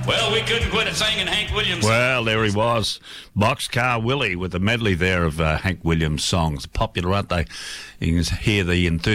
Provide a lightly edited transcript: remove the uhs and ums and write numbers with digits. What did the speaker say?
Well, we couldn't quit singing Hank Williams. Well, there he was. Boxcar Willie with a medley there of Hank Williams songs. Popular, aren't they? You can hear the enthusiasm